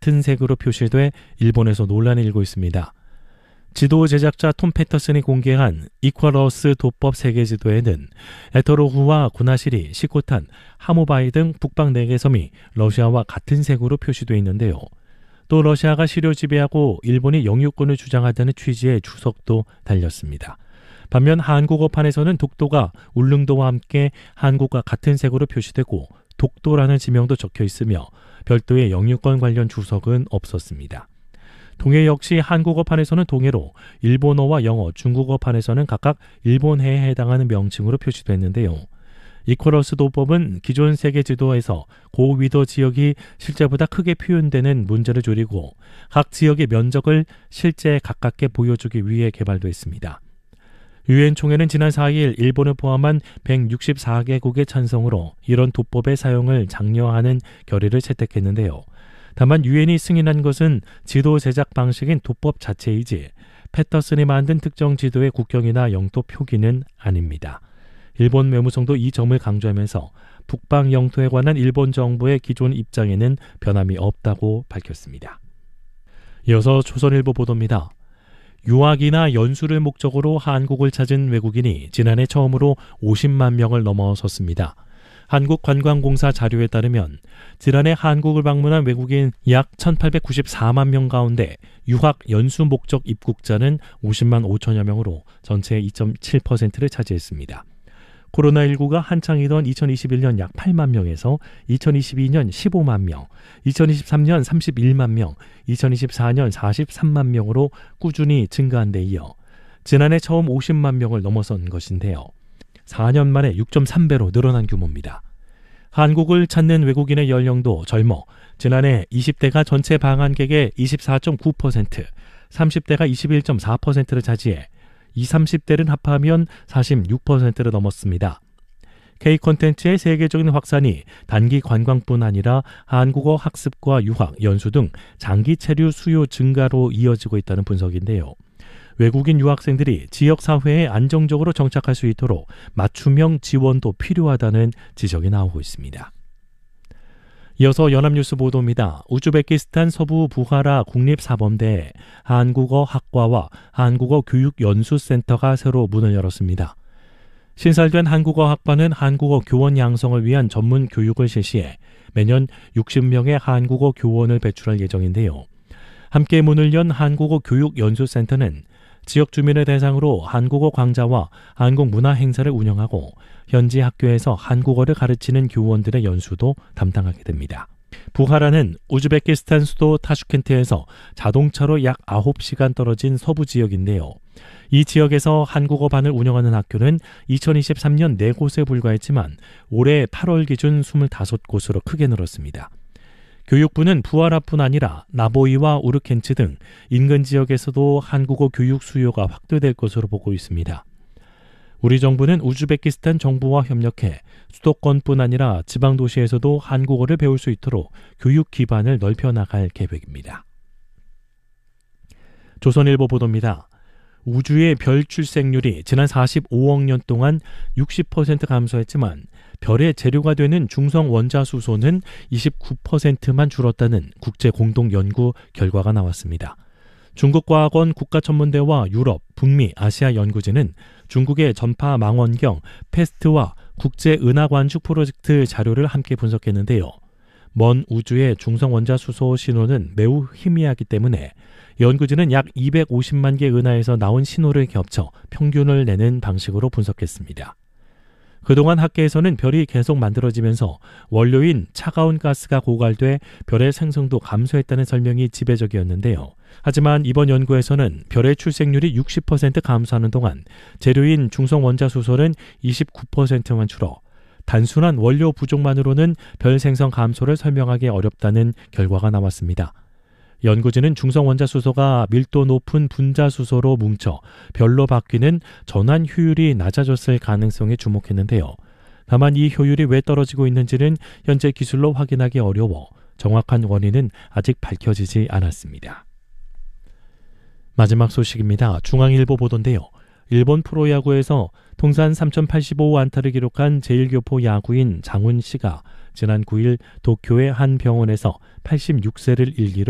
같은 색으로 표시돼 일본에서 논란이 일고 있습니다. 지도 제작자 톰 패터슨이 공개한 이퀄러스 도법 세계지도에는 에터로후와 구나시리, 시코탄, 하모바이 등 북방 4개 섬이 러시아와 같은 색으로 표시되어 있는데요. 또 러시아가 시료 지배하고 일본이 영유권을 주장하다는 취지의 주석도 달렸습니다. 반면 한국어판에서는 독도가 울릉도와 함께 한국과 같은 색으로 표시되고 독도라는 지명도 적혀 있으며 별도의 영유권 관련 주석은 없었습니다. 동해 역시 한국어판에서는 동해로, 일본어와 영어, 중국어판에서는 각각 일본해에 해당하는 명칭으로 표시됐는데요. 이퀄러스 도법은 기존 세계 지도에서 고위도 지역이 실제보다 크게 표현되는 문제를 줄이고 각 지역의 면적을 실제에 가깝게 보여주기 위해 개발됐습니다. 유엔 총회는 지난 4일 일본을 포함한 164개국의 찬성으로 이런 도법의 사용을 장려하는 결의를 채택했는데요. 다만 유엔이 승인한 것은 지도 제작 방식인 도법 자체이지 패터슨이 만든 특정 지도의 국경이나 영토 표기는 아닙니다. 일본 외무성도 이 점을 강조하면서 북방 영토에 관한 일본 정부의 기존 입장에는 변함이 없다고 밝혔습니다. 이어서 조선일보 보도입니다. 유학이나 연수를 목적으로 한국을 찾은 외국인이 지난해 처음으로 50만 명을 넘어섰습니다. 한국관광공사 자료에 따르면 지난해 한국을 방문한 외국인 약 1,894만 명 가운데 유학 연수 목적 입국자는 50만 5천여 명으로 전체의 2.7%를 차지했습니다. 코로나19가 한창이던 2021년 약 8만 명에서 2022년 15만 명, 2023년 31만 명, 2024년 43만 명으로 꾸준히 증가한 데 이어 지난해 처음 50만 명을 넘어선 것인데요. 4년 만에 6.3배로 늘어난 규모입니다. 한국을 찾는 외국인의 연령도 젊어 지난해 20대가 전체 방한객의 24.9%, 30대가 21.4%를 차지해 20, 30대를 합하면 46%를 넘었습니다. K-콘텐츠의 세계적인 확산이 단기 관광뿐 아니라 한국어 학습과 유학, 연수 등 장기 체류 수요 증가로 이어지고 있다는 분석인데요. 외국인 유학생들이 지역사회에 안정적으로 정착할 수 있도록 맞춤형 지원도 필요하다는 지적이 나오고 있습니다. 이어서 연합뉴스 보도입니다. 우즈베키스탄 서부 부하라 국립사범대에 한국어 학과와 한국어 교육연수센터가 새로 문을 열었습니다. 신설된 한국어 학과는 한국어 교원 양성을 위한 전문 교육을 실시해 매년 60명의 한국어 교원을 배출할 예정인데요. 함께 문을 연 한국어 교육연수센터는 지역 주민을 대상으로 한국어 강좌와 한국 문화 행사를 운영하고 현지 학교에서 한국어를 가르치는 교원들의 연수도 담당하게 됩니다. 부하라는 우즈베키스탄 수도 타슈켄트에서 자동차로 약 9시간 떨어진 서부 지역인데요. 이 지역에서 한국어반을 운영하는 학교는 2023년 4곳에 불과했지만 올해 8월 기준 25곳으로 크게 늘었습니다. 교육부는 부하라뿐 아니라 나보이와 우르켄츠 등 인근 지역에서도 한국어 교육 수요가 확대될 것으로 보고 있습니다. 우리 정부는 우즈베키스탄 정부와 협력해 수도권뿐 아니라 지방 도시에서도 한국어를 배울 수 있도록 교육 기반을 넓혀 나갈 계획입니다. 조선일보 보도입니다. 우주의 별 출생률이 지난 45억 년 동안 60% 감소했지만 별의 재료가 되는 중성 원자수소는 29%만 줄었다는 국제 공동 연구 결과가 나왔습니다. 중국과학원 국가천문대와 유럽, 북미, 아시아 연구진은 중국의 전파 망원경 패스트와 국제은하관측 프로젝트 자료를 함께 분석했는데요. 먼 우주의 중성 원자수소 신호는 매우 희미하기 때문에 연구진은 약 250만 개 은하에서 나온 신호를 겹쳐 평균을 내는 방식으로 분석했습니다. 그동안 학계에서는 별이 계속 만들어지면서 원료인 차가운 가스가 고갈돼 별의 생성도 감소했다는 설명이 지배적이었는데요. 하지만 이번 연구에서는 별의 출생률이 60% 감소하는 동안 재료인 중성 원자수소는 29%만 줄어 단순한 원료 부족만으로는 별 생성 감소를 설명하기 어렵다는 결과가 나왔습니다. 연구진은 중성 원자수소가 밀도 높은 분자수소로 뭉쳐 별로 바뀌는 전환 효율이 낮아졌을 가능성에 주목했는데요. 다만 이 효율이 왜 떨어지고 있는지는 현재 기술로 확인하기 어려워 정확한 원인은 아직 밝혀지지 않았습니다. 마지막 소식입니다. 중앙일보 보도인데요. 일본 프로야구에서 통산 3,085안타를 기록한 제1교포 야구인 장훈 씨가 지난 9일 도쿄의 한 병원에서 86세를 일기로